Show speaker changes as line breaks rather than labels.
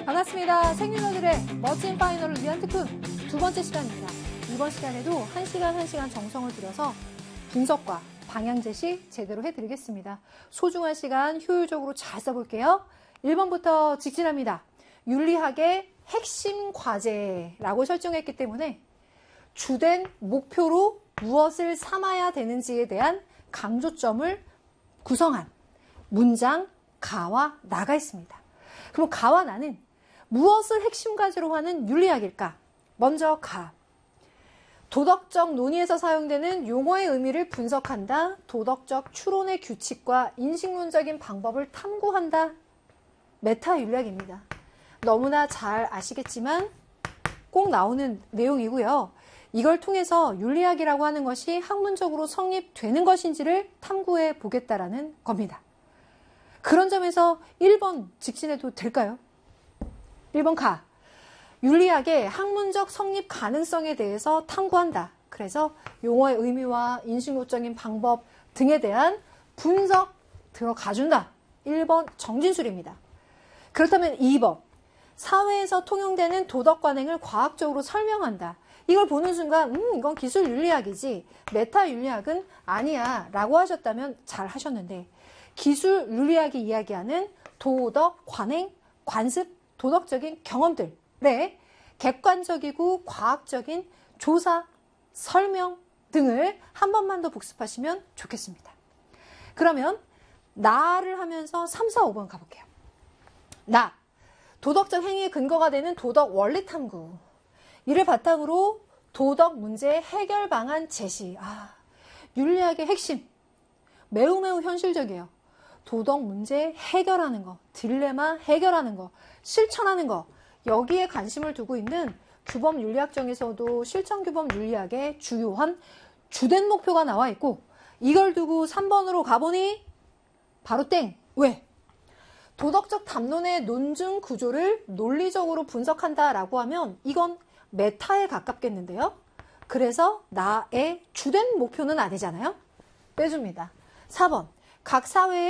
반갑습니다. 생유너들의 멋진 파이널을 위한 특훈 두 번째 시간입니다. 이번 시간에도 1시간 정성을 들여서 분석과 방향 제시 제대로 해드리겠습니다. 소중한 시간 효율적으로 잘 써볼게요. 1번부터 직진합니다. 윤리학의 핵심 과제라고 설정했기 때문에 주된 목표로 무엇을 삼아야 되는지에 대한 강조점을 구성한 문장 가와 나가 있습니다. 그럼 가와 나는 무엇을 핵심 과제로 하는 윤리학일까? 먼저 가. 도덕적 논의에서 사용되는 용어의 의미를 분석한다. 도덕적 추론의 규칙과 인식론적인 방법을 탐구한다. 메타 윤리학입니다. 너무나 잘 아시겠지만 꼭 나오는 내용이고요. 이걸 통해서 윤리학이라고 하는 것이 학문적으로 성립되는 것인지를 탐구해 보겠다라는 겁니다. 그런 점에서 1번 직진해도 될까요? 1번 가. 윤리학의 학문적 성립 가능성에 대해서 탐구한다. 그래서 용어의 의미와 인식론적인 방법 등에 대한 분석 들어가준다. 1번 정진술입니다. 그렇다면 2번. 사회에서 통용되는 도덕 관행을 과학적으로 설명한다. 이걸 보는 순간 이건 기술 윤리학이지 메타 윤리학은 아니야 라고 하셨다면 잘 하셨는데 기술 윤리학이 이야기하는 도덕, 관행, 관습, 도덕적인 경험들의 객관적이고 과학적인 조사, 설명 등을 한 번만 더 복습하시면 좋겠습니다. 그러면 나를 하면서 3, 4, 5번 가볼게요. 나, 도덕적 행위의 근거가 되는 도덕 원리 탐구. 이를 바탕으로 도덕 문제의 해결 방안 제시. 윤리학의 핵심. 매우 현실적이에요. 도덕 문제 해결하는 거, 딜레마 해결하는 거, 실천하는 거. 여기에 관심을 두고 있는 규범 윤리학정에서도 실천 규범 윤리학의 주요한 주된 목표가 나와 있고 이걸 두고 3번으로 가보니 바로 땡. 왜? 도덕적 담론의 논증 구조를 논리적으로 분석한다라고 하면 이건 메타에 가깝겠는데요. 그래서 나의 주된 목표는 아니잖아요. 빼줍니다. 4번. 각 사회의